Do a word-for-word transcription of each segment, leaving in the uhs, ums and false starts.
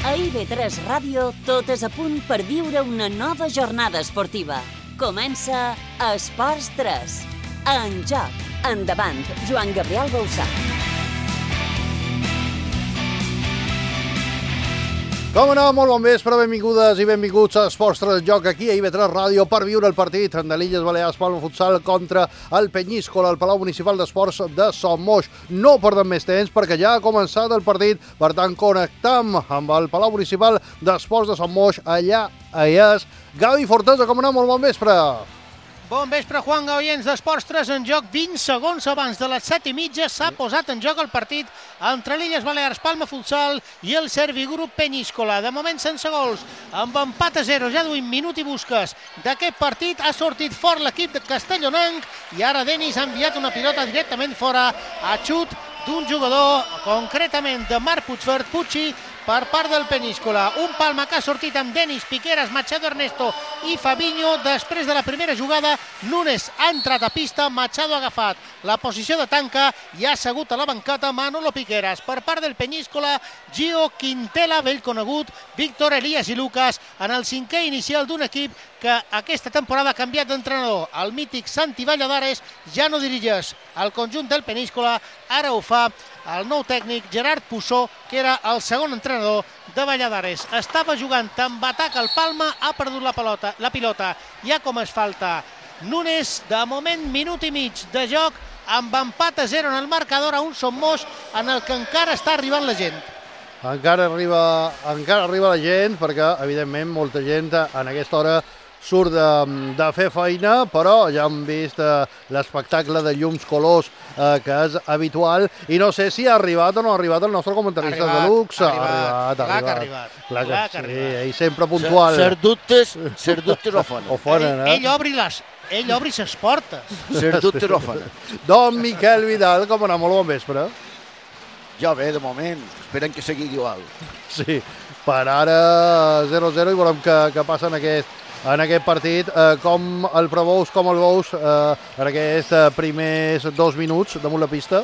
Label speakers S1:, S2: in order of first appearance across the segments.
S1: A I V tres Ràdio tot és a punt per viure una nova jornada esportiva. Comença Esports tres. En joc. Endavant, Joan Gabriel Bausà.
S2: Com no, molt bon vespre, benvingudes i benvinguts a Esports tres Joc aquí a I V tres Ràdio per viure el partit de l'Illes Balears Palma Futsal contra el Penyíscola al Palau Municipal d'Esports de Sommoix. No perdem més temps perquè ja ha començat el partit, per tant connectam amb el Palau Municipal d'Esports de Sommoix. Allà hi és Gavi Fortesa. Com no, molt bon vespre.
S3: Bon vespre, Juan Gaviens d'Esports tres en joc. vint segons abans de les set i mitja s'ha posat en joc el partit entre l'Illes Balears Palma Futsal i el Servigroup Penyíscola. De moment sense gols, amb empat a zero, ja duim minut i busques d'aquest partit. Ha sortit fort l'equip de Castellonenc i ara Denis ha enviat una pilota directament fora a xut d'un jugador, concretament de Marc Puigverd Pucci, per part del Penyíscola. Un Palma que ha sortit amb Denis, Piqueras, Machado Ernesto i Fabinho. Després de la primera jugada, Nunes ha entrat a pista, Machado ha agafat la posició de tanca i ha assegut a la banqueta Manolo Piqueras. Per part del Penyíscola, Gio Quintela, vell conegut, Víctor, Elias i Lucas, en el cinquè inicial d'un equip que aquesta temporada ha canviat d'entrenador. El mític Santi Valladares ja no dirigeix el conjunt del Penyíscola, ara ho fa el nou tècnic Gerard Pussó, que era el segon entrenador de Valladares. Estava jugant amb atac al Palma, ha perdut la pilota, la pilota ja com es falta Nunes. De moment minut i mig de joc amb empat a zero en el marcador a un Sommoix en el que encara està arribant la gent.
S2: Encara arriba, encara arriba la gent perquè evidentment molta gent en aquesta hora surt de, de fer feina, però ja hem vist eh, l'espectacle de llums colors eh, que és habitual, i no sé si ha arribat o no ha arribat el nostre comentarista
S3: arribat,
S2: de luxe.
S3: Ha arribat,
S2: ha arribat,
S3: clar
S2: ha
S3: que ha
S2: arribat.
S3: arribat.
S2: Clar que,
S3: Clar que
S2: sí,
S3: ha arribat.
S2: ell sempre puntual.
S4: Ser dubtes, ser dubtes o fan.
S2: O fonen, eh?
S3: Ell, ell obri les, ell obri ses portes.
S4: Ser dubtes o fan.
S2: Don Miquel Vidal, com anar? Molt bon vespre.
S4: Ja bé, de moment, esperen que sigui igual.
S2: Sí, per ara zero a zero i veurem què, què passa en aquest, en aquest partit. Eh, com el preveus, com el veus eh, en aquests eh, primers dos minuts damunt la pista?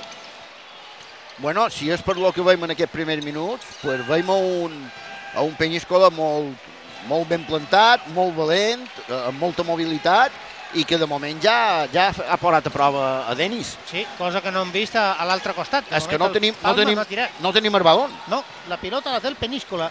S4: Bueno, si és per lo que veiem en aquests primers minuts, pues veiem a un, a un Penyíscola molt, molt ben plantat, molt valent, eh, amb molta mobilitat, i que de moment ja, ja ha posat a prova a Denis.
S3: Sí, cosa que no hem vist a, a l'altre costat. De
S4: És que
S3: moment
S4: no tenim,
S3: el
S4: no
S3: Palma
S4: tenim,
S3: no ha tirat.
S4: no tenim el balón.
S3: No, la pilota la té el Penyíscola.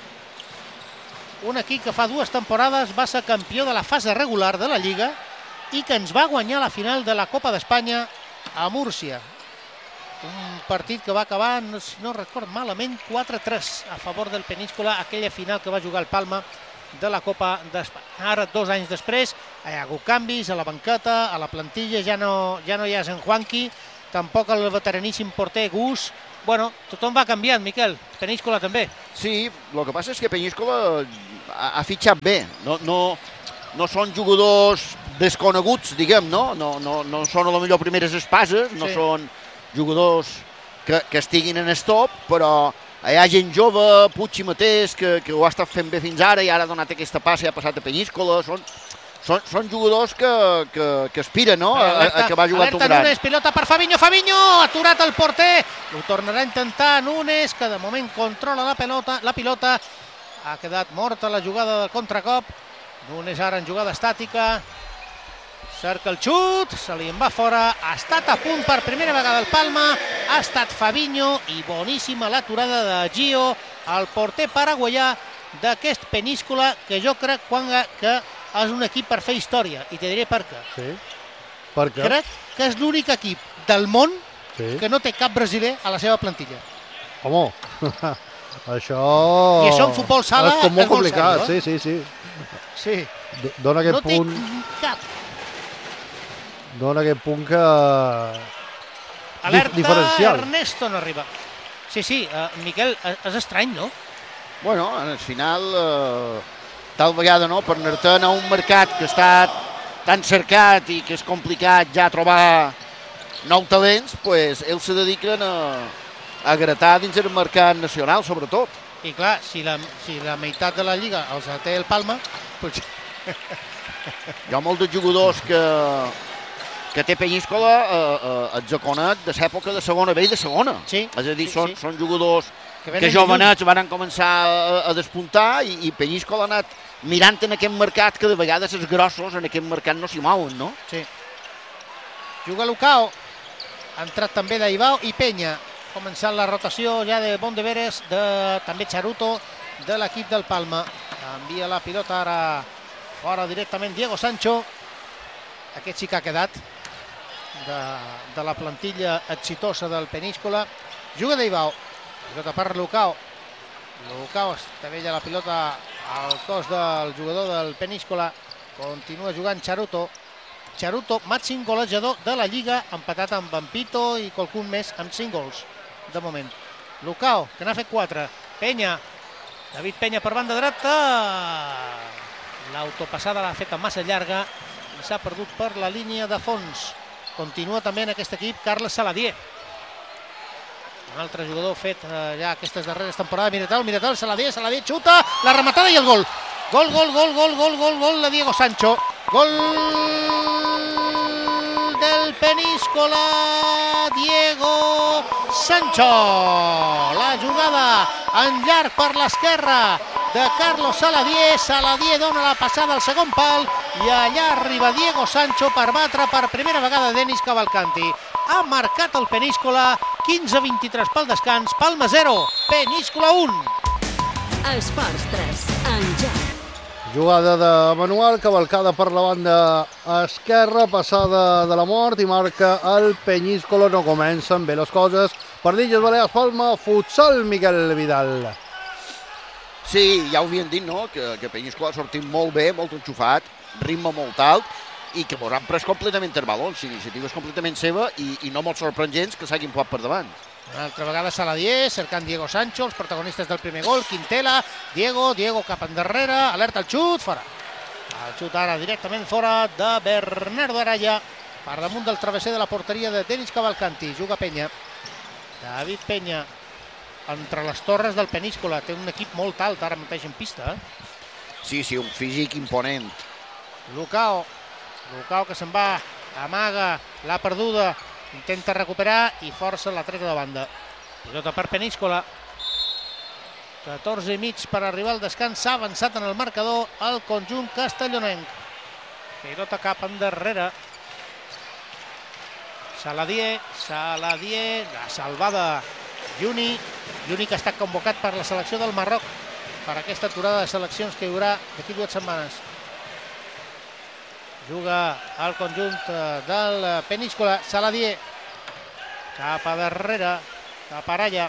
S3: Un equip que fa dues temporades va ser campió de la fase regular de la Lliga i que ens va guanyar la final de la Copa d'Espanya a Múrcia. Un partit que va acabar, no, si no record malament, quatre a tres a favor del Penyíscola, aquella final que va jugar el Palma de la Copa d'Espanya. Ara, dos anys després, hi ha hagut canvis a la banqueta, a la plantilla, ja no, ja no hi ha en Juanqui, tampoc el veteraníssim porter Gus. Bueno, tothom va canviant, Miquel. Penyíscola també.
S4: Sí, el que passa és que Penyíscola ha, ha fitxat bé. No, no, no són jugadors desconeguts, diguem, no? No, no, no són a lo millor primeres espases, no
S3: Sí.
S4: són jugadors que, que estiguin en stop, però hi ha gent jove, Puig mateix, que, que ho ha estat fent bé fins ara i ara ha donat aquesta passa i ha passat a Penyíscola. Són, són, són jugadors que, que, que aspiren, no? a, a acabar jugant un
S3: alerta
S4: gran.
S3: Nunes, pilota per Fabinho, Fabinho, aturat el porter, ho tornarà a intentar Nunes, que de moment controla la pilota, la pilota, ha quedat morta la jugada del contracop, Nunes ara en jugada estàtica, cerca el xut, se li en va fora, ha estat a punt per primera vegada el Palma, ha estat Fabinho i boníssima l'aturada de Gio, el porter paraguaià d'aquest Penyíscola, que jo crec, Juanga, que és un equip per fer història, i te diré per què.
S2: Sí. Per què?
S3: Crec que és l'únic equip del món
S2: Sí.
S3: que no té cap brasiler a la seva plantilla.
S2: Home, això...
S3: I això en futbol sala
S2: és com molt
S3: és molt
S2: complicat,
S3: sèrio,
S2: sí, sí, sí.
S3: Sí,
S2: D- Dona aquest
S3: no té
S2: punt,
S3: cap.
S2: dona aquest punt que...
S3: Alerta,
S2: diferencial.
S3: Ernesto no arriba. Sí, sí, uh, Miquel, és estrany, no?
S4: Bueno, al final, eh, tal vegada, no?, per anar-te'n a un mercat que està tan cercat i que és complicat ja trobar nous talents, pues, ells se dediquen a, a gratar dins el mercat nacional, sobretot.
S3: I clar, si la, si la meitat de la Lliga els té el Palma, pues...
S4: Hi ha molts de jugadors que, que té Penyíscola, eh, eh, els conec de l'època de segona B i de segona.
S3: Sí,
S4: És a dir,
S3: sí,
S4: són,
S3: sí.
S4: són jugadors que jovenets van començar a, a despuntar i, i Peñíscola ha anat mirant en aquest mercat que de vegades els grossos en aquest mercat no s'hi mouen, no?
S3: Sí. Juga Lucao. Ha entrat també Daibao i Peña. Començant la rotació ja de Bondeveres, de també Charuto, de l'equip del Palma. Envia la pilota ara fora directament Diego Sancho. Aquest sí que ha quedat de, de la plantilla exitosa del Peñíscola. Juga Daibao. Pilota per Lucao. Lucao està bella la pilota al cos del jugador del Peñíscola. Continua jugant Charuto. Charuto, màxim golejador de la Lliga, empatat amb Vampito i qualcun més amb cinc gols, de moment. Lucao, que n'ha fet quatre. Peña. David Peña per banda dreta. L'autopassada l'ha feta massa llarga i s'ha perdut per la línia de fons. Continua també en aquest equip Carles Saladier. Un altre jugador fet eh, ja aquestes darreres temporades. Miratal, Miratal, Saladier, Saladier, xuta, la rematada i el gol. Gol, gol, gol, gol, gol, gol, gol de Diego Sancho. Gol del Peñíscola, Diego Sancho. La jugada en llarg per l'esquerra de Carlos Saladier. Saladier dona la passada al segon pal i allà arriba Diego Sancho per batre per primera vegada Denis Cavalcanti. Ha marcat el Peñíscola, quinze a vint-i-tres pel descans, Palma zero, Peñíscola un.
S1: Esports tres, en joc.
S2: Jugada de Manuel, cavalcada per la banda esquerra, passada de la mort i marca el Peñíscola. No comencen bé les coses per l'Illes Balears Palma, futsal, Miquel Vidal.
S4: Sí, ja ho havien dit, no?, que, que Peñíscola ha sortit molt bé, molt enxufat, ritme molt alt, i que mos han pres completament el balons. L'iniciativa és completament seva i, i no molt sorprendents que s'hagin posat per davant.
S3: Una altra vegada Saladier, cercant Diego Sancho, els protagonistes del primer gol, Quintela, Diego, Diego cap endarrere, alerta el xut, fora. El xut ara directament fora de Bernardo Araya, per damunt del travesser de la porteria de Denis Cavalcanti. Juga Peña, David Peña, entre les torres del Peñíscola. Té un equip molt alt ara mateix en pista. Eh?
S4: Sí, sí, un físic imponent.
S3: Lucao, Lucao que se'n va, amaga, l'ha perduda, intenta recuperar i força la treta de banda. Pilota per Peñíscola. catorze i mig per arribar al descans. S'ha avançat en el marcador el conjunt castellonenc. Pilota cap endarrere. Saladier, Saladier, la salvada Juni. Juni que ha estat convocat per la selecció del Marroc per aquesta aturada de seleccions que hi haurà d'aquí dues setmanes. Juga al conjunt del Peñíscola. Saladier cap a darrere, cap a Araya.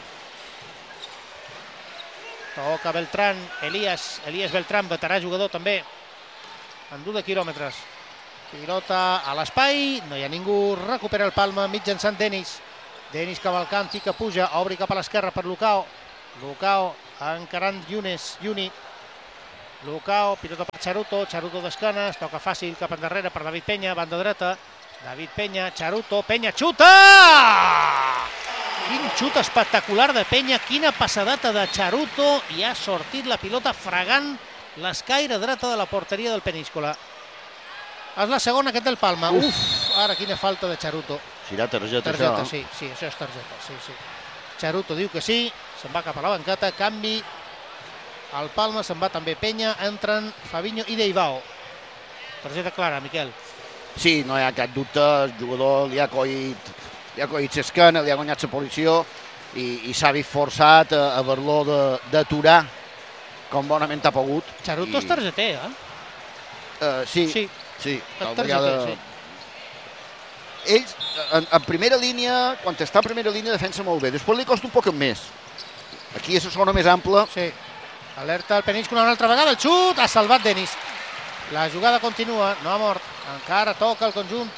S3: Toca Beltrán, Elías, Elías Beltrán, veterà jugador també, en dur de quilòmetres. Pilota a l'espai, no hi ha ningú, recupera el Palma mitjançant Denis. Denis Cavalcanti que puja, obri cap a l'esquerra per Lucao. Lucao encarant Yunes, Juni. Lucao, pilota per Charuto, Charuto d'escanes, toca fàcil cap endarrere per David Peña, banda dreta. David Peña, Charuto, Peña, xuta! Quin xut espectacular de Peña, quina passadata de Charuto, i ha sortit la pilota fregant l'escaire dreta de la porteria del Peñíscola. És la segona aquest del Palma. Uf, ara quina falta de Charuto.
S4: Serà targeta,
S3: targeta
S4: això?
S3: Sí, sí, això és targeta, sí, sí. Charuto diu que sí, se'n va cap a la banqueta, canvi. Al Palma se'n va també Peña, entren Fabinho i Daibao. Targeta clara, Miquel.
S4: Sí, no hi ha cap dubte, el jugador li ha coït, li ha coït l'esquena, li ha guanyat la posició i, i s'ha vist forçat a, a haver-lo d'aturar com bonament ha pogut.
S3: Charuto
S4: I...
S3: és targeter, eh?
S4: Uh, sí, sí, sí.
S3: Targeter, vegada... sí.
S4: Ells, en, en primera línia, quan està en primera línia, defensa molt bé. Després li costa un poc més. Aquí és la zona més ampla.
S3: Sí. Alerta el Peñíscola una altra vegada, el xut, ha salvat Denis. La jugada continua, no ha mort, encara toca el conjunt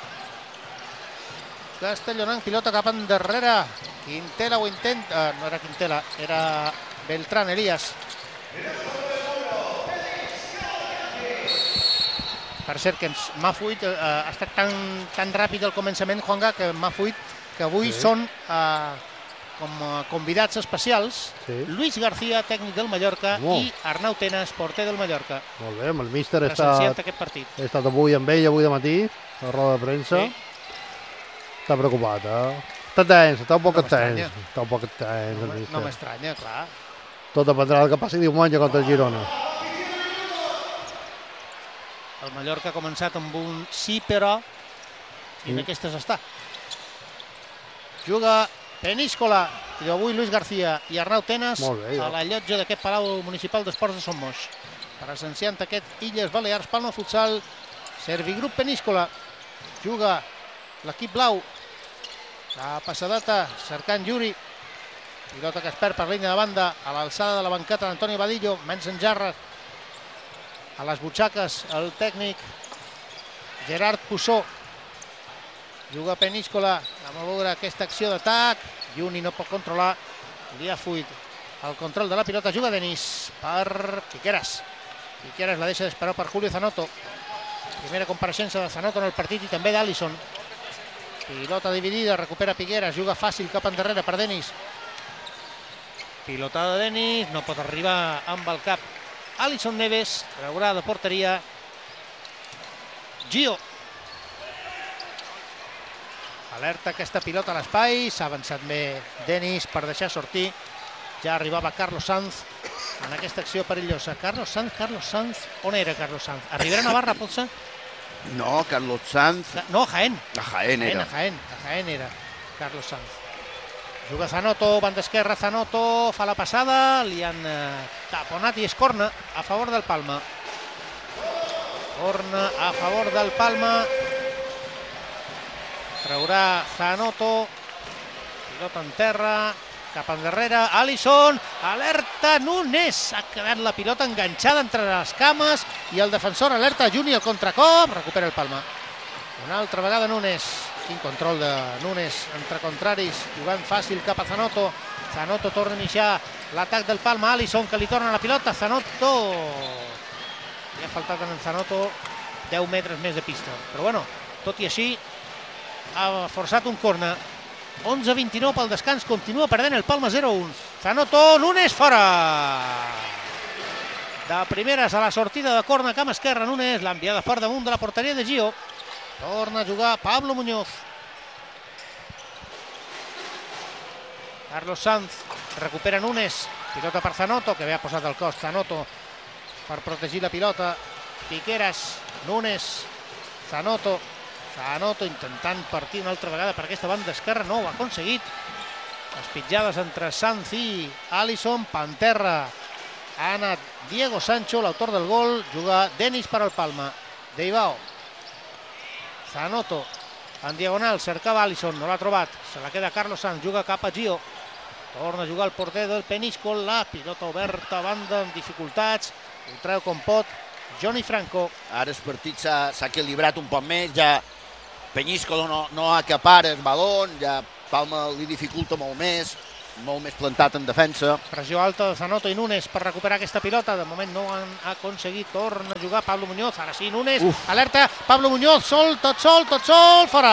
S3: castellonenc, pilota cap endarrere. Quintela ho intenta, no era Quintela, era Beltrán, Elías. Per cert, que m'ha fuit, eh, ha estat tan, tan ràpid el començament, Juanga, que m'ha fuit que avui sí. són eh, com convidats especials, sí. Luis García, tècnic del Mallorca, oh. i Arnau Tenas, porter del Mallorca.
S2: Molt bé, amb el míster he
S3: estat, aquest partit.
S2: he estat avui amb ell, avui de matí, a la roda de premsa. Sí. Està preocupat, eh? Està tens, està un poc
S3: No
S2: tens.
S3: m'estranya.
S2: Està un poc tens.
S3: No,
S2: el
S3: m-
S2: míster.
S3: no m'estranya, clar.
S2: Tot dependrà del que passi diumenge contra el Girona.
S3: El Mallorca ha començat amb un sí, però, i en
S2: Mm.
S3: aquestes està. Juga Peníscola, i avui Luis García i Arnau Tenas
S2: Molt bé,
S3: a
S2: jo.
S3: la llotja d'aquest Palau Municipal d'Esports de Son Moix. Presenciant aquest Illes Balears, Palma Futsal, Servigrup Peníscola. Juga l'equip blau. La passadeta cercant Yuri. Pilota que es perd per línia de banda a l'alçada de la banqueta d'Antoni Badillo. Menys en jarra. A les butxaques el tècnic Gerard Pussó. Juga Peníscola. Vam veure aquesta acció d'atac. Juni no pot controlar. Li ha fuit el control de la pilota. Juga Denis per Piqueras. Piqueras la deixa d'esperar per Julio Zanotto. Primera compareixença de Zanotto en el partit i també d'Alisson. Pilota dividida, recupera Piqueras, juga fàcil cap endarrere per Denis. Pilota de Denis, no pot arribar amb el cap. Alisson Neves, traurà de porteria. Gio. Alerta aquesta pilota a l'espai, s'ha avançat bé Denis per deixar sortir. Ja arribava Carlos Sanz en aquesta acció perillosa. Carlos Sanz, Carlos Sanz, on era Carlos Sanz? A Ribera Navarra, potser?
S4: No, Carlos Sanz,
S3: No, a Jaén.
S4: a Jaén
S3: Jaén,
S4: era.
S3: a Jaén, a Jaén era Carlos Sanz. Juga Zanotto, banda esquerra, Zanotto fa la passada, li han eh, taponat i és corna a favor del Palma. Corna a favor del Palma. Traurà Zanotto, pilota en terra, cap endarrere, Alisson, alerta Nunes, ha quedat la pilota enganxada entre les cames i el defensor alerta Juni al contracop, recupera el Palma. Una altra vegada Nunes, quin control de Nunes entre contraris, jugant fàcil cap a Zanotto. Zanotto torna a iniciar l'atac del Palma, Alisson que li torna la pilota, Zanotto. Li ha faltat en Zanotto deu metres més de pista, però bueno, tot i així ha forçat un corna. onze vint-i-nou pel descans, continua perdent el Palma zero a un. Zanotto, Nunes fora! De primeres a la sortida de corna, cama esquerra, Nunes, l'ha enviada per damunt de la porteria de Gio. Torna a jugar Pablo Muñoz. Carlos Sanz, recupera Nunes, pilota per Zanotto, que havia posat el cos Zanotto per protegir la pilota. Piqueras, Nunes, Zanotto, Zanotto intentant partir una altra vegada per aquesta banda esquerra, no ho ha aconseguit. Les pitjades entre Sanz i Alisson, Panterra, ha anat Diego Sancho, l'autor del gol, juga Denis per al Palma. Deibao, Zanotto, en diagonal, cercava Alisson, no l'ha trobat, se la queda Carlos Sanz, juga cap a Gio, torna a jugar el porter del Peníscola, la pilota oberta, banda amb dificultats, ho treu com pot Johnny Franco.
S4: Ara el partit s'ha s'ha equilibrat un poc més, ja Peñíscola no, no acapara el balón, ja Palma li dificulta molt més, molt més plantat en defensa.
S3: Pressió alta de Zanotto i Nunes per recuperar aquesta pilota. De moment no ho han aconseguit. Torna a jugar Pablo Muñoz. Ara sí, Nunes.
S4: Uf.
S3: Alerta. Pablo Muñoz, sol, tot sol, tot sol. Fora!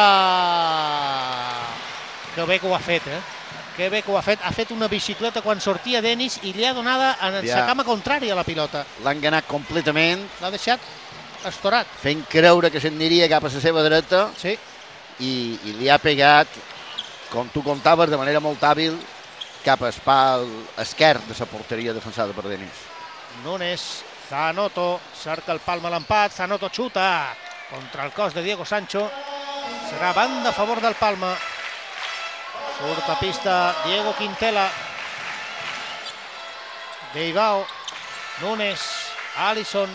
S3: Que bé que ho ha fet, eh? Que bé que ho ha fet. Ha fet una bicicleta quan sortia Denis i li ha donada en
S4: Ja.
S3: sa cama contrària a la pilota.
S4: L'han ganat completament,
S3: L'ha deixat estorat.
S4: fent creure que s'aniria cap a la seva dreta
S3: Sí.
S4: i, i li ha pegat, com tu contaves, de manera molt hàbil, cap a espal esquerre de la porteria defensada per Denis.
S3: Nunes, Zanotto, cerca el Palma l'empat, Zanotto xuta contra el cos de Diego Sancho. Serà banda a favor del Palma. Surt a pista Diego Quintela. Deibao, Nunes, Alisson.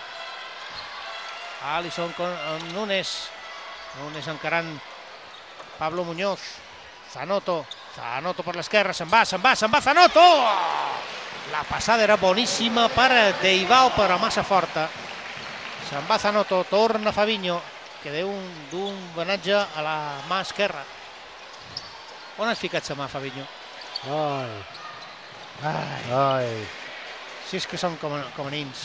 S3: Alisson con amb Nunes. Nunes encarant Pablo Muñoz. Zanotto. Zanotto per l'esquerra, se'n va, se'n va, se'n va, Zanotto! La passada era boníssima per Deibao, però massa forta. Se'n va Zanotto, torna Fabinho, que deu un, d'un venatge a la mà esquerra. On has ficat sa mà, Fabinho?
S2: Ai,
S3: Ai,
S2: ai.
S3: si és que són com, com a nins.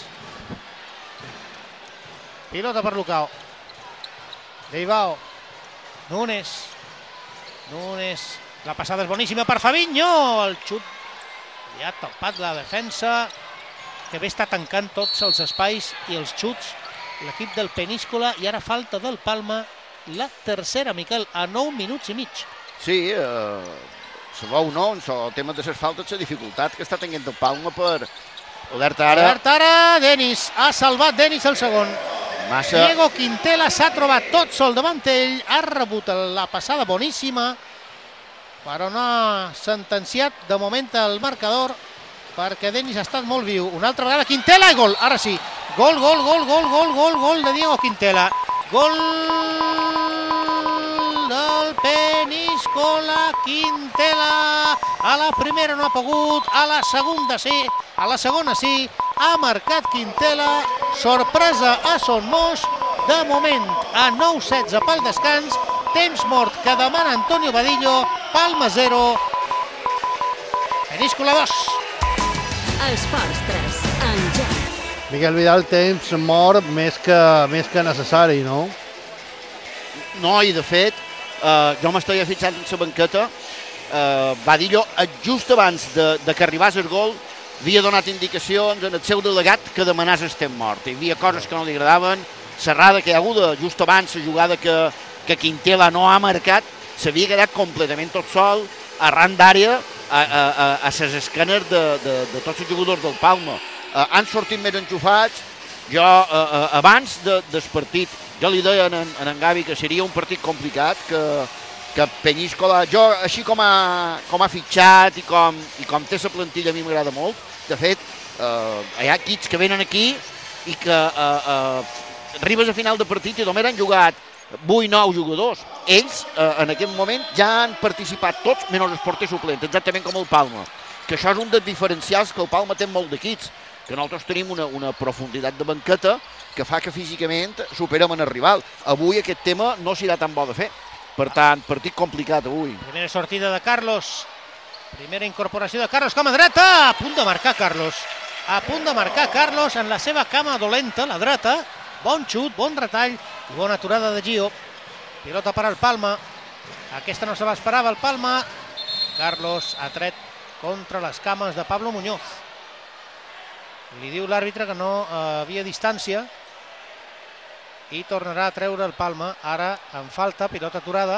S3: Pilota per Lucao. Deibao. Nunes. Nunes. La passada és boníssima per Fabinho. El xut li ha tapat la defensa, que bé està tancant tots els espais i els xuts l'equip del Peníscola, i ara falta del Palma la tercera, Miquel, a nou minuts i mig.
S4: Sí, eh, sabeu, no? El tema de les faltes, la dificultat que està tenint el Palma per... Alerta ara.
S3: Alerta ara, Denis. Ha salvat Denis el segon.
S4: Massa...
S3: Diego Quintela s'ha trobat tot sol davant ell, ha rebut la passada boníssima, però no ha sentenciat de moment el marcador, perquè Denis ha estat molt viu. Una altra vegada Quintela i gol, ara sí. Gol, gol, gol, gol, gol, gol, gol de Diego Quintela. Gol del Peníscola. Quintela a la primera no ha pogut, a la segona sí, a la segona sí, ha marcat Quintela. Sorpresa a Son Moix, de moment a nou setze pel descans, temps mort que demana Antonio Badillo. Palma zero, Peníscola dos.
S1: Esports tres, en joc.
S2: Miquel Vidal, temps mort més que, més que necessari, no?
S4: No, i de fet, eh, jo m'estic fixant en la banqueta, eh, Badillo, just abans de, de que arribés el gol, havia donat indicacions en el seu delegat que demanàs el temps mort. Hi havia coses que no li agradaven, l'errada que hi ha hagut just abans, la jugada que, que Quintela no ha marcat, s'havia quedat completament tot sol, arran d'àrea, a, a, a, a les escàners de, de, de tots els jugadors del Palma. Uh, han sortit més enxufats. Jo, uh, uh, abans de, del partit, jo li deia en, en, en Gavi que seria un partit complicat, que, que Peníscola, jo, així com ha, com ha fitxat i com, i com té la plantilla, a mi m'agrada molt. De fet, uh, hi ha equips que venen aquí i que uh, uh, arribes a final de partit i només han jugat vuit nou jugadors. Ells, eh, en aquest moment, ja han participat tots, menys el porter suplent, exactament com el Palma. Que això és un dels diferencials que el Palma té molt d'equips, que nosaltres tenim una, una profunditat de banqueta que fa que físicament superem en el rival. Avui aquest tema no serà tan bo de fer. Per tant, partit complicat avui.
S3: Primera sortida de Carlos. Primera incorporació de Carlos, cama dreta. A punt de marcar Carlos. A punt de marcar Carlos en la seva cama dolenta, la dreta. Bon xut, bon retall i bona aturada de Gio. Pilota per al Palma. Aquesta no se l'esperava el Palma. Carlos ha tret contra les cames de Pablo Muñoz. Li diu l'àrbitre que no eh, havia distància i tornarà a treure el Palma. Ara en falta, pilota aturada.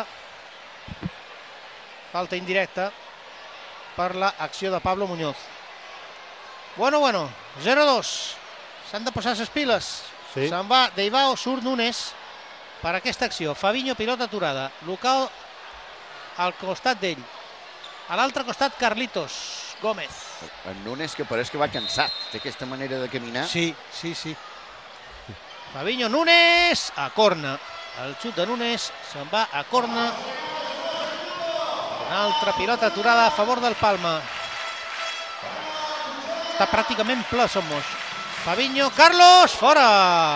S3: Falta indirecta per l'acció de Pablo Muñoz. Bueno, bueno, zero dos. S'han de posar les piles.
S2: Sí.
S3: Se'n va Deibao, surt Nunes per aquesta acció. Fabinho, pilota aturada. Lucao al costat d'ell. A l'altre costat, Carlitos Gómez.
S4: En Nunes, que pareix que va cansat d'aquesta manera de caminar.
S3: Sí, sí, sí. Fabinho, Nunes, a corna. El xut de Nunes se'n va a corna. Una altra pilota aturada a favor del Palma. Està pràcticament ple Son Moix. Fabinho, Carlos, fora!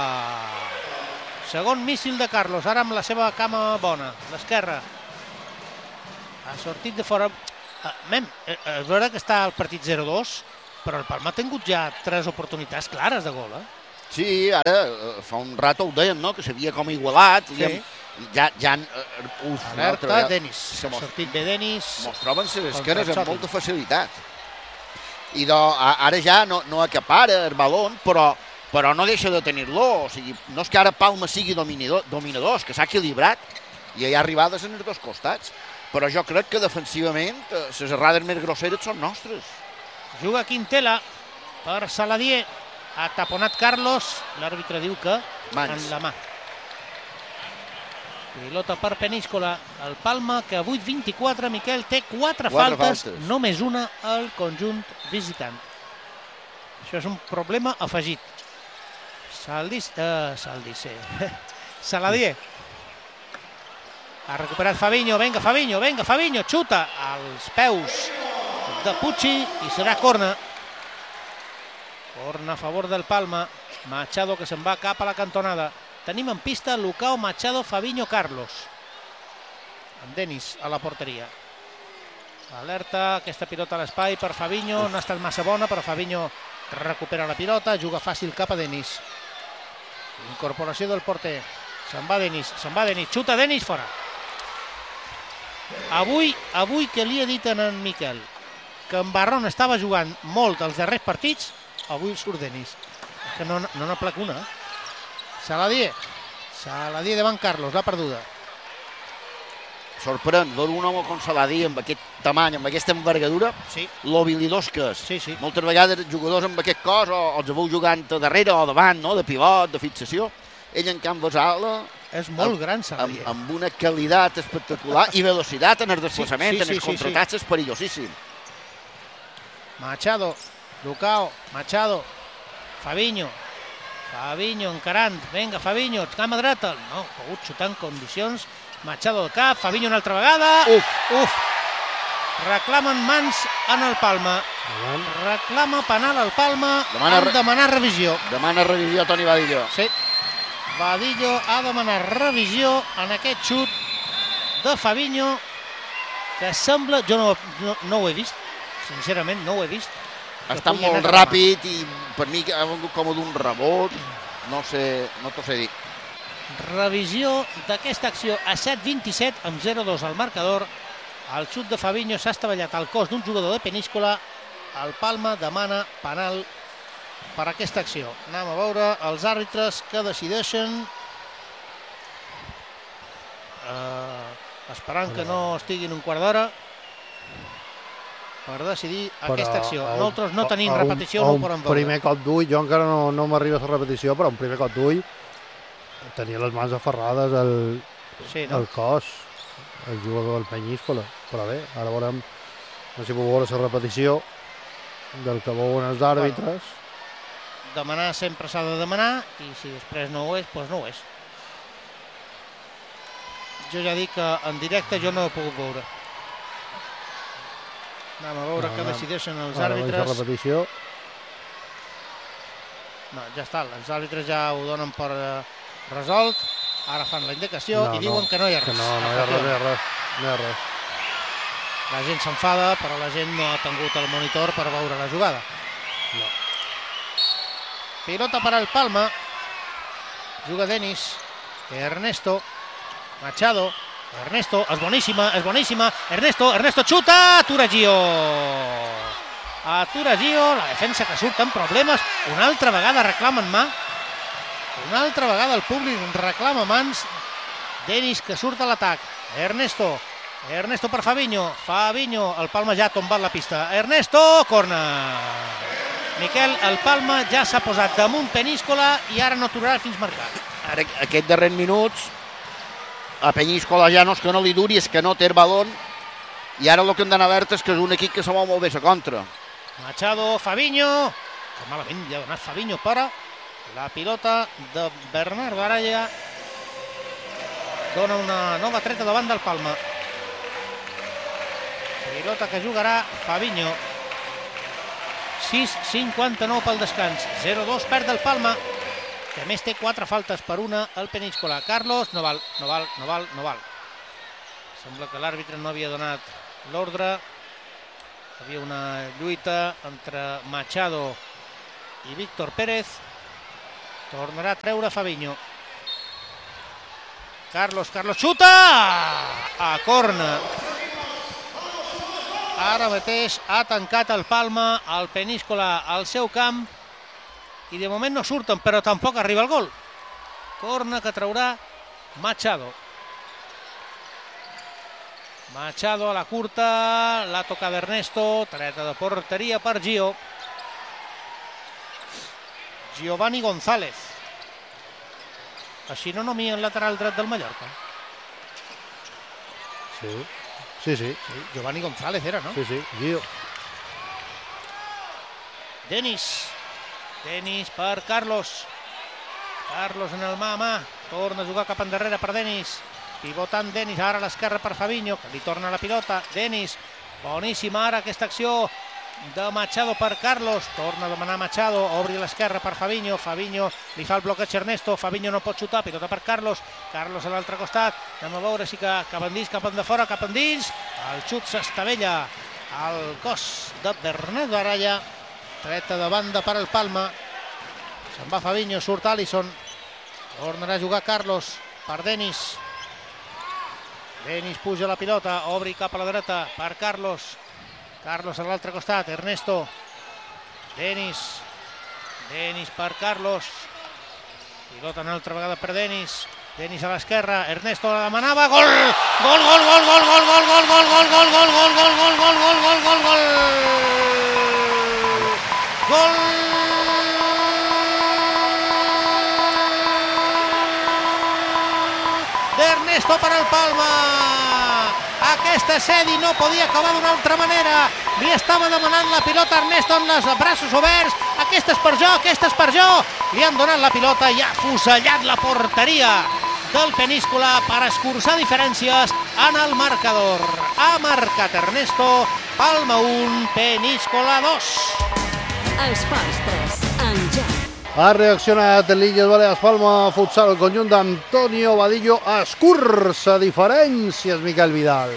S3: Segon míssil de Carlos, ara amb la seva cama bona, l'esquerra. Ha sortit de fora. Uh, mem, és vera que està el partit zero dos, però el Palma ha tingut ja tres oportunitats clares de gol, eh?
S4: Sí, ara fa un rato ho deien, no?, que s'havia com igualat.
S3: Sí.
S4: Ja, ja, uh, uf,
S3: alerta, Denis. Ha sortit bé Denis.
S4: Mos troben les esquenes amb molta facilitat. I do, ara ja no, no acapara el balón, però, però no deixa de tenir-lo. O sigui, no és que ara Palma sigui dominador, dominador, que s'ha equilibrat i hi ha arribades en els dos costats. Però jo crec que defensivament les errades més grosseres són nostres.
S3: Juga Quintela per Saladier. Ha taponat Carlos. L'àrbitre diu que
S4: Mans.
S3: en la mà. Pilota per Peníscola. El Palma, que a vuit vint-i-quatre, Miquel, té quatre,
S4: quatre
S3: faltes,
S4: faltes,
S3: només una al conjunt visitant. Això és un problema afegit. Saldis, eh, Saldis, eh. Saladier. Ha recuperat Fabinho, venga Fabinho, venga Fabinho, xuta als peus de Pucci i serà corna. Corna a favor del Palma. Machado que se'n va cap a la cantonada. Tenim en pista Lucao, Machado, Fabinho, Carlos. Amb Denis a la porteria. Alerta, aquesta pilota a l'espai per Fabinho. No ha estat massa bona, però Fabinho recupera la pilota, juga fàcil cap a Denis. Incorporació del porter. Se'n va Denis, se'n va Denis, xuta Denis, fora. Avui, avui que li he dit a en Miquel que en Barron estava jugant molt els darrers partits, avui surt Denis. Que no n'ha plec una. Saladier. Saladier davant Carlos, l'ha perduda.
S4: sorprèn veure un home com Saladí amb aquest tamany, amb aquesta envergadura,
S3: Sí.
S4: lo habilidós que és.
S3: Sí, sí.
S4: Moltes vegades jugadors amb aquest cos o els veu jugant a darrere o davant, no? De pivot, de fixació. Ell en canvi és ala,
S3: És molt
S4: amb,
S3: gran, Saladí.
S4: amb, amb una qualitat espectacular i velocitat en el desplaçament,
S3: Sí, sí,
S4: en els
S3: sí, sí,
S4: contraatacs és perillosíssim.
S3: Machado, Lucao, Machado, Fabinho, Fabinho encarant, vinga Fabinho, cama dreta, no, ha pogut xutar en condicions, Machado al cap, Fabinho una altra vegada,
S4: Uf.
S3: uf, reclamen mans en el Palma, reclama penal al Palma,
S4: Demana
S3: han
S4: re-
S3: demanat revisió.
S4: Demana revisió Toni Badillo.
S3: Sí, Badillo ha demanat revisió en aquest xut de Fabinho, que sembla, jo no, no, no ho he vist, sincerament no ho he vist.
S2: Ha
S4: Està
S3: pugui
S4: molt
S3: anar cap
S4: ràpid i per mi ha vengut com d'un rebot, no sé, no t'ho sé dir.
S3: Revisió d'aquesta acció a set vint-i-set amb zero dos al marcador. El xut de Fabinho s'ha estavellat al cos d'un jugador de Peníscola. El Palma demana penal per aquesta acció. Anem a veure els àrbitres que decideixen. Uh, esperant que no estiguin un quart d'hora per decidir
S2: Però
S3: aquesta acció.
S2: a un-
S3: Nosaltres no tenim
S2: a un-
S3: repetició,
S2: a
S3: no ho
S2: un
S3: podem veure.
S2: primer cop d'ull, jo encara no, no m'arriba a la repetició, però un primer cop d'ull tenia les mans aferrades al,
S3: Sí, no?
S2: al cos, el jugador del Penyíscola. Però bé, ara veurem, no sé si puc veure la repetició del que veuen els àrbitres.
S3: Demanar sempre s'ha de demanar i si després no ho és, doncs no ho és. Jo ja dic que en directe jo no ho he pogut veure. Anem a veure
S2: No,
S3: què
S2: anem.
S3: decideixen els
S2: Ara veig la
S3: àrbitres.
S2: repetició.
S3: No, ja està, els àrbitres ja ho donen per eh, resolt. Ara fan la indicació
S2: No,
S3: i diuen
S2: no,
S3: que no hi ha
S2: Que
S3: res.
S2: no, no hi ha res, no hi ha res. No hi ha res.
S3: La gent s'enfada, però la gent no ha tingut el monitor per veure la jugada.
S2: No.
S3: Pilota per al Palma. Juga Denis. Ernesto. Machado. Ernesto, és boníssima, és boníssima. Ernesto, Ernesto xuta. Atura Gio. Atura Gio. La defensa que surt amb problemes. Una altra vegada reclamen mà. Una altra vegada el públic reclama mans. Denis que surt a l'atac. Ernesto. Ernesto per Fabinho. Fabinho. El Palma ja ha tombat la pista. Ernesto. Corna. Miquel, el Palma ja s'ha posat damunt Peníscola i ara no aturarà fins marcat.
S4: Ara, aquests darrers minuts, a Penyíscola ja no és que no li duri, és que no té el balon, i ara el que hem d'anar alerta és que és un equip que se mou molt bé a contra.
S3: Machado, Fabinho, que malament ja ha donat Fabinho, però la pilota de Bernardo Araya dona una nova treta davant del Palma. Pilota que jugarà Fabinho. sis cinquanta-nou pel descans, zero dos perd el Palma, que a més té quatre faltes per una al Peníscola. Carlos, no val, no val, no val, no val. Sembla que l'àrbitre no havia donat l'ordre. Hi havia una lluita entre Machado i Víctor Pérez. Tornarà a treure Fabinho. Carlos, Carlos xuta! A corna. Ara mateix ha tancat el Palma, el Peníscola al seu camp i de moment no surten, però tampoc arriba el gol. Corna que traurà Machado. Machado a la curta, la toca d'Ernesto, treta de porteria per Gio. Giovanni González. Així no nomia el lateral dret del Mallorca.
S2: Sí, sí, sí,
S3: Sí, Giovanni González era, no?
S2: sí, sí. Gio.
S3: Denis. Denis per Carlos. Carlos en el mà a mà. Torna a jugar cap endarrere per Denis. Pivotant Denis, ara a l'esquerra per Fabinho, que li torna la pilota. Denis, boníssima ara aquesta acció de Machado per Carlos. Torna a demanar Machado, obri a l'esquerra per Fabinho. Fabinho li fa el bloqueig a Ernesto. Fabinho no pot xutar, pilota per Carlos. Carlos a l'altre costat. Anem a veure si que cap endins, cap endafora, cap endins. El xut s'estavella al cos de Bernardo Araya. Treta de banda per al Palma. Se'n va Fabinho, surt Alisson. Tornarà a jugar Carlos per Denis. Denis puja la pilota, obri cap a la dreta per Carlos. Carlos a l'altre costat, Ernesto. Denis. Denis per Carlos. Pilota una altra vegada per Denis. Denis a l'esquerra, Ernesto la demanava, gol! Gol, gol, gol, gol, gol, gol, gol, gol, gol, gol, gol, gol, gol, gol, gol, gol, gol, gol, gol! Gol! d'Ernesto per al Palma! Aquesta Sedi no podia acabar d'una altra manera. Li estava demanant la pilota a Ernesto amb els braços oberts. Aquesta és per jo, aquesta és per jo. Li han donat la pilota i ha fusellat la porteria del Peníscola per escurçar diferències en el marcador. Ha marcat Ernesto, Palma un, Peníscola dos.
S1: Esports tres, en joc.
S2: Ha reaccionat l'Illes Balears Palma Futsal, el conjunt d'Antonio Vadillo, escurça diferències, Miquel Vidal.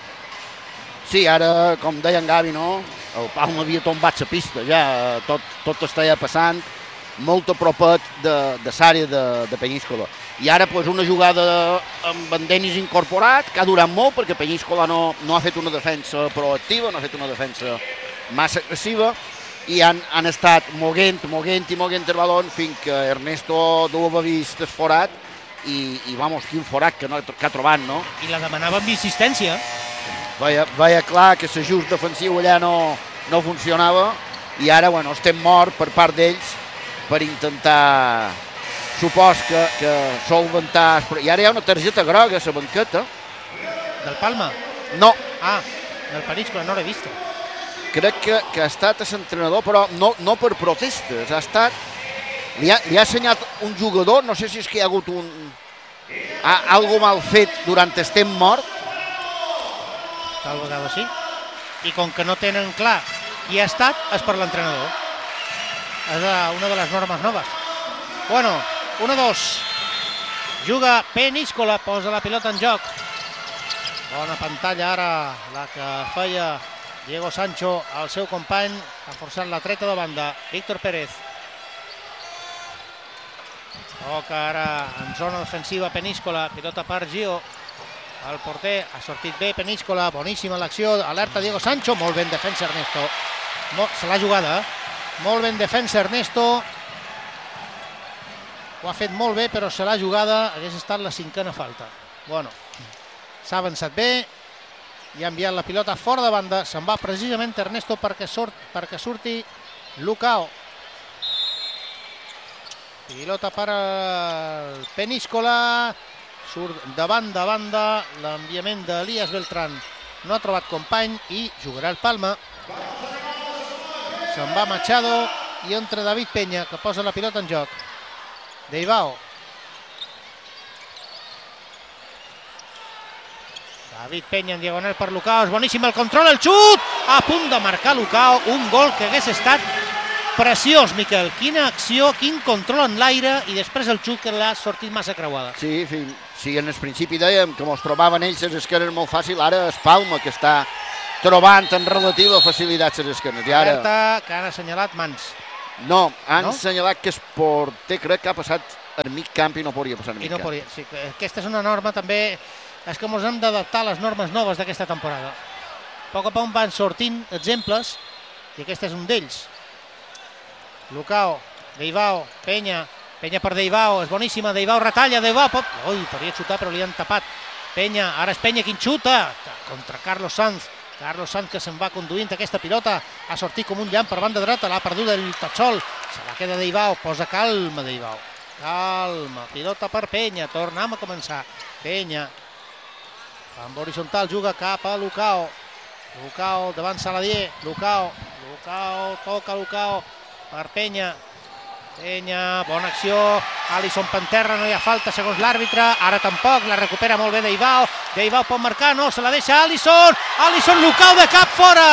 S4: Sí, ara, com deia en Gavi, no? El Palma havia tombat la pista, ja tot, tot estava passant molt a propet de, de l'àrea de, de Peníscola. I ara pues, una jugada amb en Denis incorporat, que ha durat molt, perquè Peníscola no, no ha fet una defensa proactiva, no ha fet una defensa massa agressiva, i han, han estat moguent, moguent i moguent el balon fins que Ernesto no ho havia vist esforat i, i vamos, quin forat que, no, que ha trobat, no?
S3: I la demanava amb insistència.
S4: Veia, veia clar que l'ajust defensiu allà no, no funcionava i ara, bueno, estem morts per part d'ells per intentar, supos que, que solventar... I ara hi ha una targeta groga a la banqueta.
S3: Del Palma?
S4: No.
S3: Ah, del Peníscola, no l'he vist.
S4: Crec que, que ha estat l'entrenador, però no, no per protestes, ha estat... Li ha, li ha assenyat un jugador, no sé si és que hi ha hagut un... A, algo mal fet durant el temps mort.
S3: Tal vegada sí. I com que no tenen clar qui ha estat, és per l'entrenador. És una de les normes noves. Bueno, un a dos. Juga Peníscola, posa la pilota en joc. Bona pantalla ara, la que feia Diego Sancho, el seu company, ha forçat la treta de banda, Víctor Pérez. Toca ara en zona defensiva Peníscola, pilota per Gio. El porter ha sortit bé, Peníscola, boníssima l'acció, alerta Diego Sancho, molt ben defensa Ernesto. Se l'ha jugada, molt ben defensa Ernesto. Ho ha fet molt bé, però se l'ha jugada, hagués estat la cinquena falta. Bueno, s'ha avançat bé, i ha enviat la pilota fora de banda, se'n va precisament Ernesto perquè, sort, perquè surti Lucao. Pilota per al Peníscola, surt de banda a banda, l'enviament d'Elias Beltrán no ha trobat company i jugarà el Palma. Se'n va Machado i entra David Peña, que posa la pilota en joc. Deibao. David Peña en diagonal per Lucao, és boníssim el control, el xut, a punt de marcar Lucao, un gol que hagués estat preciós, Miquel. Quina acció, quin control en l'aire i després el xut que l'ha sortit massa creuada.
S4: Sí, fi, sí, en el principi dèiem que mos trobaven ells les esquerres molt fàcil, ara és Palma que està trobant en relativa facilitat les esquerres. I ara...
S3: Alerta, que han assenyalat mans.
S4: No, han
S3: no?
S4: assenyalat que el porter crec que ha passat al mig camp i no podria passar al mig
S3: I no
S4: camp.
S3: podria, sí, aquesta és una norma també... És que ens hem d'adaptar a les normes noves d'aquesta temporada. A poc a poc van sortint exemples i aquest és un d'ells. Lucao, Deibao, Peña, Peña per Deibao, és boníssima, Deibao retalla, Deibao, pot... Ui, podria xutar però li han tapat. Peña, ara és Peña qui xuta, contra Carlos Sanz. Carlos Sanz que se'n va conduint aquesta pilota, ha sortit com un llamp per banda dreta, l'ha perdut el Tatsol, se la queda Deibao, posa calma Deibao. Calma, pilota per Peña, tornem a començar. Peña, amb horitzontal, juga cap a Lucao. Lucao davant Saladier. Lucao. Lucao, toca Lucao per Peña. Peña, bona acció. Alisson Panterra, no hi ha falta segons l'àrbitre. Ara tampoc, la recupera molt bé Deibao. Deibao pot marcar, no, se la deixa Alisson. Alisson, Lucao de cap fora.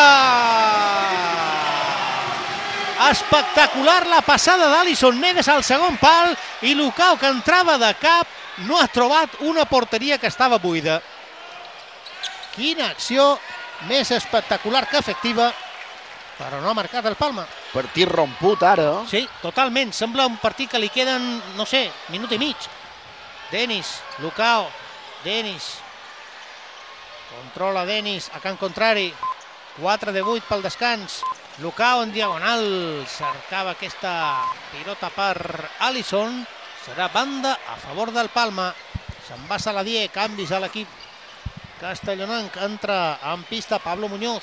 S3: Espectacular la passada d'Alisson Neves al segon pal i Lucao, que entrava de cap, no ha trobat una porteria que estava buida. Quina acció més espectacular que efectiva, però no ha marcat el Palma.
S4: Partit romput ara.
S3: Sí, totalment. Sembla un partit que li queden, no sé, minut i mig. Denis, Lucao, Denis. Controla Denis a camp contrari. quatre de vuit pel descans. Lucao en diagonal. Cercava aquesta pilota per Alisson. Serà banda a favor del Palma. Se'n va Saladier, canvis a l'equip castellonenc. Entra en pista Pablo Muñoz.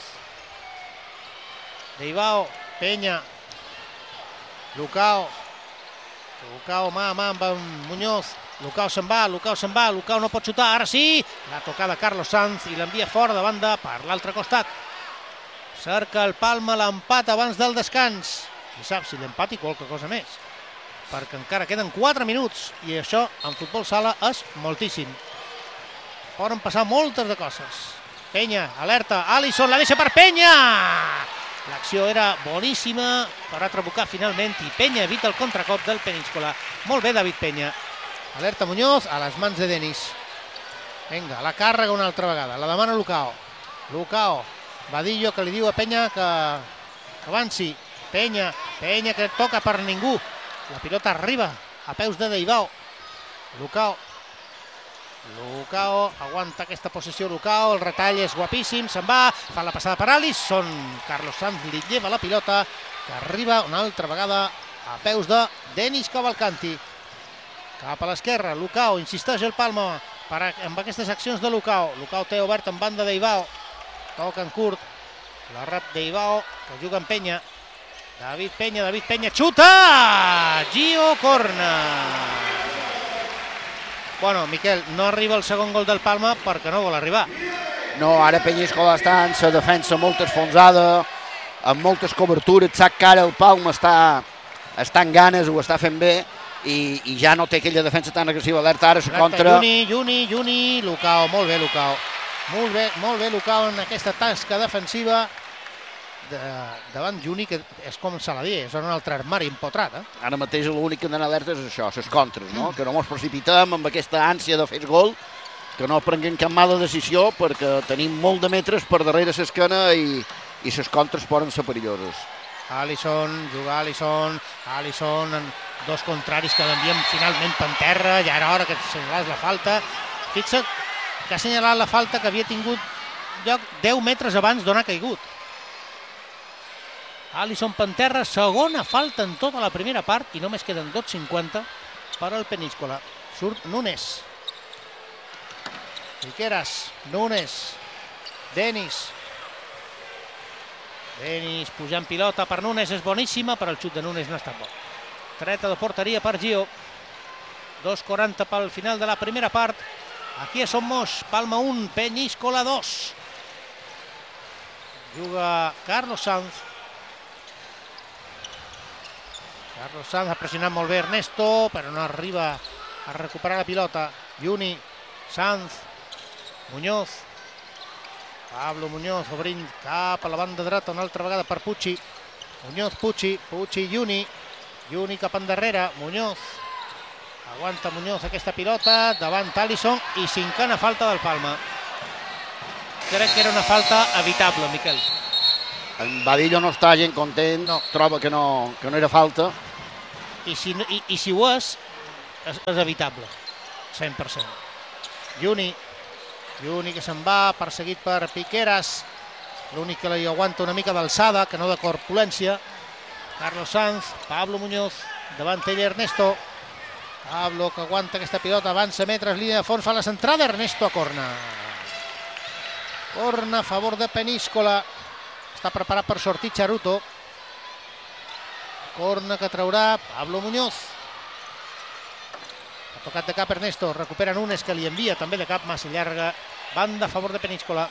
S3: Deibao, Peña, Lucao. Lucao mà a mà amb en Muñoz. Lucao se'n va, Lucao se'n va, Lucao no pot xutar, ara sí! La tocada Carlos Sanz i l'envia fora de banda per l'altre costat. Cerca el Palma l'empat abans del descans. Qui sap si l'empat i qualque cosa més, perquè encara queden quatre minuts i això en futbol sala és moltíssim. Poden passar moltes de coses. Peña, alerta, Alisson la deixa per Peña! L'acció era boníssima per a trabucar finalment i Peña evita el contracop del Peníscola. Molt bé David Peña. Alerta Muñoz a les mans de Denis. Vinga, la càrrega una altra vegada, la demana Lucao. Lucao, Vadillo que li diu a Peña que, que avanci. Peña, Peña que toca per ningú. La pilota arriba a peus de Deibao. Lucao. Lucao, aguanta aquesta possessió Lucao, el retall és guapíssim, se'n va, fa la passada per Alisson. Carlos Sanz li lleva la pilota, que arriba una altra vegada a peus de Denis Cavalcanti. Cap a l'esquerra, Lucao, insisteix el Palma per, amb aquestes accions de Lucao. Lucao té obert en banda Deibao. Toca en curt. La rep Deibao, que juga en Peña. David Peña, David Peña, xuta! Gio Corna. Bueno, Miquel, no arriba el segon gol del Palma perquè no vol arribar.
S4: No, ara Peñíscola està en la defensa molt esfonsada, amb moltes cobertures, sap que ara el Palma està, està en ganes, ho està fent bé, i, i ja no té aquella defensa tan agressiva. Alerta ara, la contra...
S3: Juni, Juni, Juni, Lucao, molt bé Lucao. Molt bé, molt bé Lucao en aquesta tasca defensiva de, davant Juni, que és com Saladier, és un altre armari empotrat. Eh?
S4: Ara mateix l'únic que anem alerta és això, les contres, no? Mm. Que no ens precipitem amb aquesta ànsia de fer gol, que no prenguem cap mala decisió, perquè tenim molt de metres per darrere l'esquena i, i les contres poden ser perilloses.
S3: Alisson, juga Alisson, Alisson en dos contraris que l'enviem finalment per terra, ja era hora que assenyalés la falta. Fixa't que ha assenyalat la falta que havia tingut lloc deu metres abans d'on ha caigut. Alisson per terra, segona falta en tota la primera part i només queden dos cinquanta per al Peníscola. Surt Núñez. Piqueras, Núñez, Denis. Denis pujant pilota per Núñez, és boníssima, però el xut de Núñez no ha estat bo. Treta de porteria per Gio. dos quaranta pel final de la primera part. Aquí a Somos, Palma un, Peníscola dos. Juga Carlos Sanz. Carlos Sanz ha pressionat molt bé Ernesto, però no arriba a recuperar la pilota. Juni, Sanz, Muñoz. Pablo Muñoz obrint cap a la banda dreta una altra vegada per Pucci. Muñoz, Pucci, Pucci, Juni. Juni cap endarrere, Muñoz. Aguanta Muñoz aquesta pilota, davant Alisson i cinquena falta del Palma. Crec que era una falta evitable, Miquel.
S4: En Vadillo no està gent content, no. Troba que no, que no era falta.
S3: I si, i, i si ho és, és, és evitable, cent per cent. Juni, Juni que se'n va, perseguit per Piqueras, l'únic que li aguanta una mica d'alçada, que no de corpulència. Carlos Sanz, Pablo Muñoz, davant ell Ernesto. Pablo que aguanta aquesta pilota, avança metres, línia de fons, fa la centrada, Ernesto a corna. Corna a favor de Peníscola. Està preparat per sortir Charuto. Corna que traurà Pablo Muñoz. Ha tocat de cap Ernesto, recupera Núñez que li envia també de cap massa llarga. Banda a favor de Peníscola.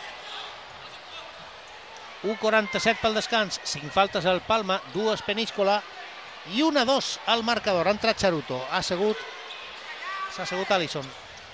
S3: u quaranta-set pel descans, cinc faltes al Palma, dues Peníscola i una dos al marcador. Ha entrat Charuto, ha assegut, s'ha assegut Alisson.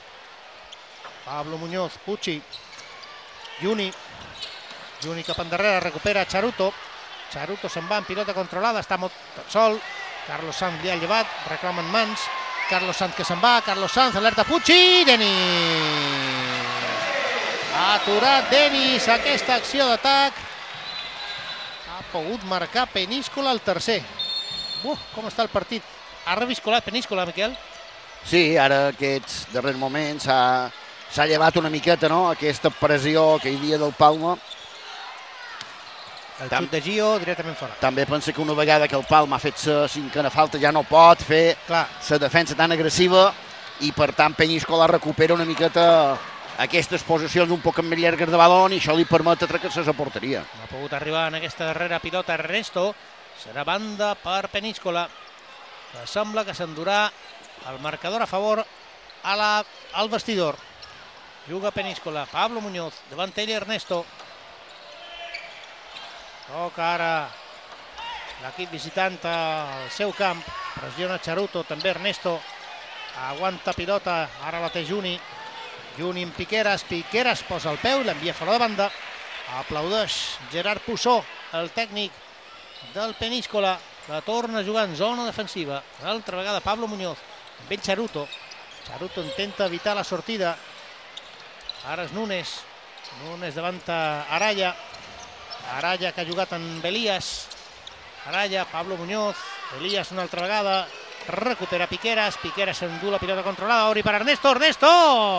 S3: Pablo Muñoz, Pucci, Juni. Juni cap endarrere, recupera Charuto. Charuto se'n va en pilota controlada, està molt sol. Carlos Sanz li ha llevat, reclama en mans. Carlos Sanz que se'n va, Carlos Sanz, alerta Pucci, Denis. Ha aturat Denis aquesta acció d'atac. Ha pogut marcar Peníscola el tercer. Uf, com està el partit. Ha reviscolat Peníscola, Miquel?
S4: Sí, ara aquests darrers moments s'ha llevat una miqueta, no?, aquesta pressió que hi havia del Palma.
S3: El xut de Gio directament fora.
S4: També pensa que una vegada que el Palma ha fet la cinquena falta ja no pot fer la defensa tan agressiva i per tant Peñíscola recupera una miqueta aquestes posicions un poc més llargues de balon i això li permet atracar-se a la porteria.
S3: No ha pogut arribar en aquesta darrera pilota Ernesto. Serà banda per Peñíscola, que sembla que s'endurà el marcador a favor a la, al vestidor. Juga Peñíscola, Pablo Muñoz, davant ell Ernesto. Toca ara l'equip visitant al seu camp, pressiona Charuto, també Ernesto, aguanta pilota, ara la té Juni, Juni amb Piqueras, Piqueras posa el peu, l'envia fora de banda, aplaudeix Gerard Pussó, el tècnic del Peñíscola, que torna a jugar en zona defensiva, altra vegada Pablo Muñoz, amb ell Charuto, Charuto intenta evitar la sortida, ara és Nunes, Nunes davant Araya, Araya que ha jugat amb Elías, Araya, Pablo Muñoz, Elías una altra vegada, recupera Piqueras, Piqueras s'endú la pilota controlada, obri per Ernesto, Ernesto!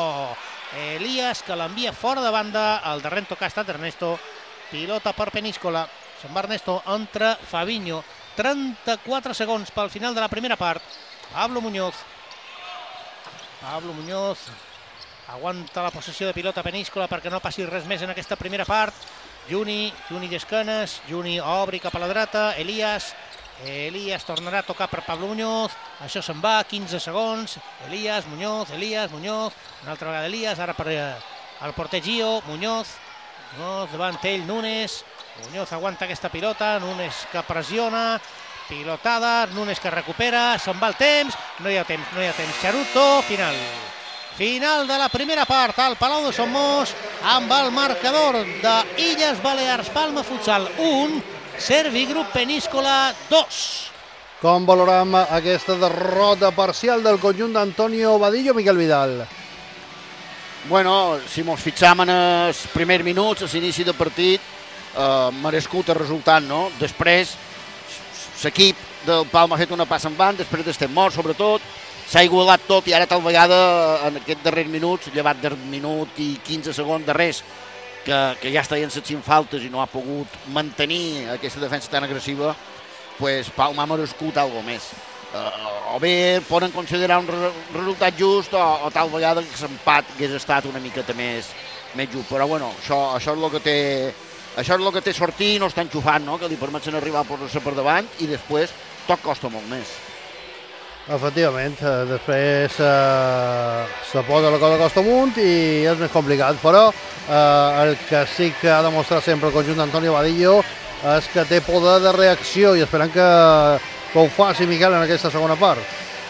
S3: Elías que l'envia fora de banda, el darrer toc ha estat Ernesto, pilota per Peñíscola, se'n va Ernesto, entra Fabinho, trenta-quatre segons pel final de la primera part, Pablo Muñoz, Pablo Muñoz, aguanta la possessió de pilota Peñíscola perquè no passi res més en aquesta primera part, Juni, Juni d'esquenes, Juni obri cap a la dreta, Elías, Elías tornarà a tocar per Pablo Muñoz, això se'n va, quinze segons, Elías, Muñoz, Elías, Muñoz, una altra vegada Elías, ara per el porter Gio, Muñoz, Muñoz davant ell, Nunes, Muñoz aguanta aquesta pilota, Nunes que pressiona, pilotada, Nunes que recupera, se'n va el temps, no hi ha temps, no hi ha temps, Charuto, final. Final de la primera part al Palau de Somos amb el marcador de Illes Balears Palma Futsal un, Servigroup Peñíscola dos.
S2: Com valorem aquesta derrota parcial del conjunt d'Antonio Vadillo, Miquel Vidal?
S4: Bueno, si mos fixam en els primers minuts, a l'inici del partit, eh, merescut el resultat, no? Després, l'equip del Palma ha fet una passa en van, després d'estem morts, sobretot, s'ha igualat tot i ara tal vegada en aquests darrers minuts, llevat del minut i quinze segons darrers, que, que ja estaven les cinc faltes i no ha pogut mantenir aquesta defensa tan agressiva, pues Palma ha merescut alguna més. Uh, o bé poden considerar un re resultat just o, o tal vegada que l'empat hagués estat una miqueta més, més just. Però bueno, això, això és el que té això és el que té sortir i no està enxufant, no? Que li permeten arribar a posar-se per davant i després tot costa molt més.
S2: Efectivament, després eh, se posa la cosa costa amunt i és més complicat, però eh, el que sí que ha demostrat sempre el conjunt d'Antonio Vadillo és que té poder de reacció i esperem que, que ho faci Miquel en aquesta segona part.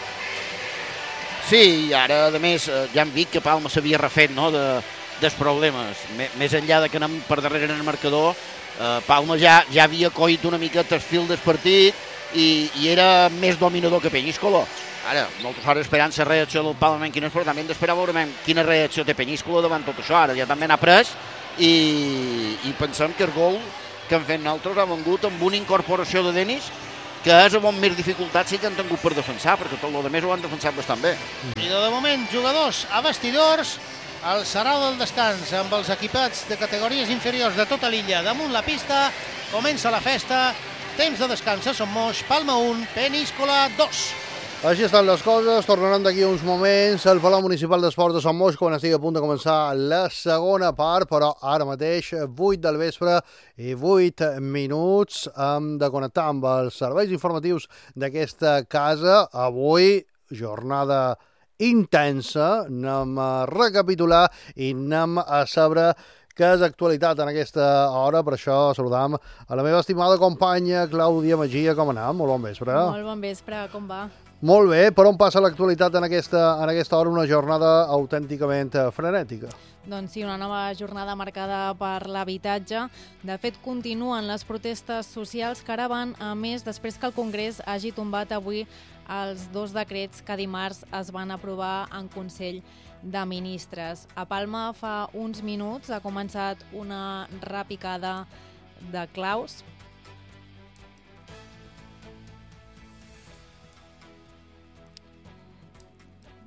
S4: Sí, i ara a més ja hem vist que Palma s'havia refet, no, de, dels problemes, més enllà de que anem per darrere en el marcador, eh, Palma ja, ja havia coït una miqueta el fil del partit I, i era més dominador que Peñíscola. Ara, nosaltres ara esperant la reacció del Palma en quines, però també hem d'esperar veure quina reacció té Peñíscola davant tot això. Ara ja també n'ha pres i, i pensem que el gol que han fet nosaltres ha vengut amb una incorporació de Denis que és amb més dificultats si ja han tingut per defensar, perquè tot el que més ho han defensat bastant bé.
S3: I de moment, jugadors a vestidors, el sarau del descans amb els equipats de categories inferiors de tota l'illa damunt la pista, comença la festa. Temps de descans a Somos, Palma un, Peñíscola dos.
S2: Així estan les coses, tornaran d'aquí uns moments al Palau Municipal d'Esports de Somos quan estigui a punt de començar la segona part, però ara mateix vuit del vespre i vuit minuts hem de connectar amb els serveis informatius d'aquesta casa. Avui, jornada intensa, anem a recapitular i anem a saber que és actualitat en aquesta hora, per això saludam a la meva estimada companya Clàudia Magia. Com anem? Molt bon vespre.
S5: Molt bon vespre, com va?
S2: Molt bé, per on passa l'actualitat en aquesta, en aquesta hora, una jornada autènticament frenètica?
S5: Doncs sí, una nova jornada marcada per l'habitatge. De fet, continuen les protestes socials que ara van a més després que el Congrés hagi tombat avui els dos decrets que dimarts es van aprovar en Consell de Ministres. A Palma fa uns minuts ha començat una repicada de claus.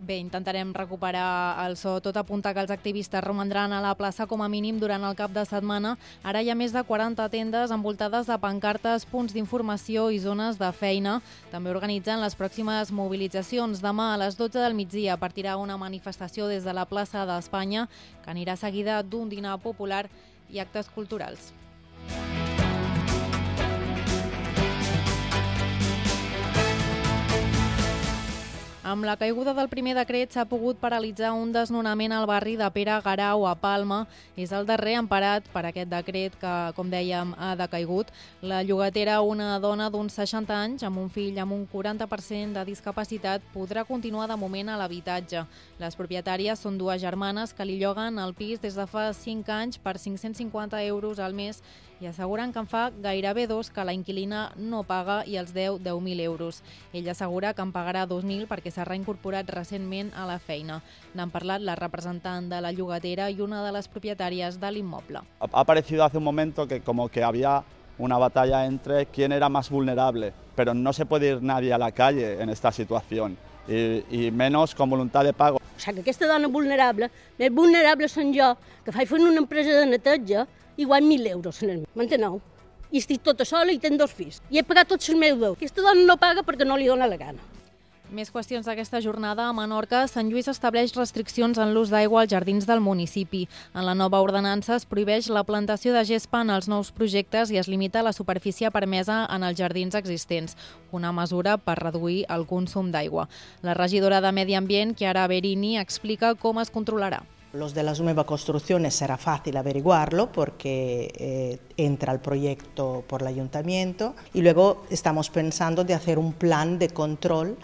S5: Bé, intentarem recuperar el so. Tot apunta que els activistes romandran a la plaça com a mínim durant el cap de setmana. Ara hi ha més de quaranta tendes envoltades de pancartes, punts d'informació i zones de feina. També organitzen les pròximes mobilitzacions. Demà a les dotze del migdia partirà una manifestació des de la plaça d'Espanya que anirà seguida d'un dinar popular i actes culturals. Amb la caiguda del primer decret s'ha pogut paralitzar un desnonament al barri de Pere Garau a Palma. És el darrer emparat per aquest decret que, com dèiem, ha decaigut. La llogatera, una dona d'uns seixanta anys, amb un fill amb un quaranta per cent de discapacitat, podrà continuar de moment a l'habitatge. Les propietàries són dues germanes que li lloguen el pis des de fa cinc anys per cinc-cents cinquanta euros al mes i asseguren que en fa gairebé dos que la inquilina no paga i els deu deu mil euros. Ella assegura que en pagarà dos mil perquè s'ha reincorporat recentment a la feina. N'han parlat la representant de la llogatera i una de les propietàries de l'immoble.
S6: Ha parecido hace un momento que como que había una batalla entre quién era más vulnerable, pero no se puede ir nadie a la calle en esta situación, y, y menos con voluntad de pago.
S7: O sigui que aquesta dona vulnerable, més vulnerable són jo, que faig fent una empresa de neteja, i guany mil euros, m'enteneu? I estic tota sola i tenc dos fills. I he pagat tots els meus deutes. Aquesta dona no paga perquè no li dóna la gana.
S5: Més qüestions d'aquesta jornada. A Menorca, Sant Lluís estableix restriccions en l'ús d'aigua als jardins del municipi. En la nova ordenança es prohibeix la plantació de gespa en els nous projectes i es limita la superfície permesa en els jardins existents, una mesura per reduir el consum d'aigua. La regidora de Medi Ambient, Chiara Berini, explica com es controlarà.
S8: Los de las nuevas construcciones será fácil averiguarlo porque eh, entra el proyecto por el ayuntamiento y luego estamos pensando de hacer un plan de control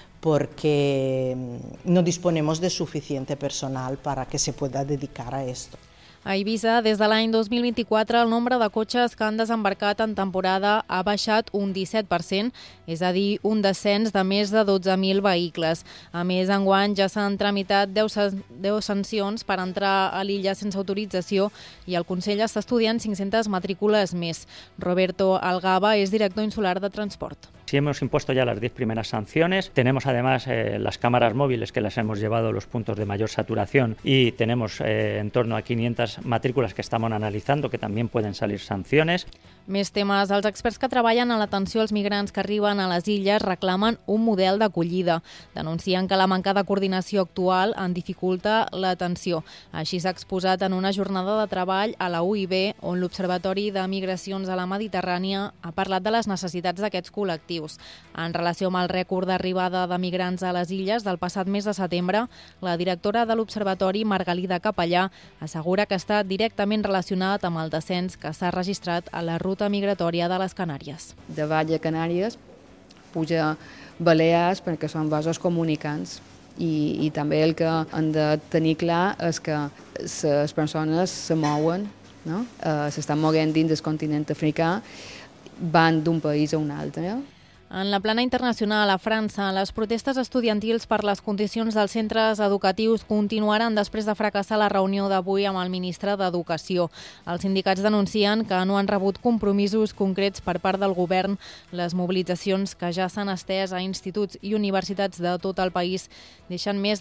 S8: porque no disponemos de suficiente personal para que se pueda dedicar a esto.
S5: A Eivissa, des de l'any dos mil vint-i-quatre, el nombre de cotxes que han desembarcat en temporada ha baixat un disset per cent, és a dir, un descens de més de dotze mil vehicles. A més, enguany ja s'han tramitat deu sancions per entrar a l'illa sense autorització i el Consell està estudiant cinc-centes matrícules més. Roberto Algaba és director insular de transport.
S9: Sí, hemos impuesto ya las diez primeras sanciones. Tenemos además eh, las cámaras móviles que las hemos llevado a los puntos de mayor saturación y tenemos eh, en torno a quinientas matrícules que estamos analizando que también pueden salir sanciones.
S5: Més temes. Els experts que treballen en l'atenció als migrants que arriben a les illes reclamen un model d'acollida. Denuncien que la manca de coordinació actual en dificulta l'atenció. Així s'ha exposat en una jornada de treball a la U I B, on l'Observatori de Migracions a la Mediterrània ha parlat de les necessitats d'aquests col·lectius. En relació amb el rècord d'arribada de migrants a les illes del passat mes de setembre, la directora de l'Observatori, Margalida Capellà, assegura que està directament relacionat amb el descens que s'ha registrat a la ruta migratòria de les Canàries.
S10: De Vall a Canàries puja Balears perquè són vasos comunicants i, i també el que han de tenir clar és que les persones se mouen, no? Eh, s'estan movent dins del continent africà, van d'un país a un altre.
S5: En la plana internacional, a França, les protestes estudiantils per les condicions dels centres educatius continuaran després de fracassar la reunió d'avui amb el ministre d'Educació. Els sindicats denuncien que no han rebut compromisos concrets per part del govern. Les mobilitzacions, que ja s'han estès a instituts i universitats de tot el país, deixen més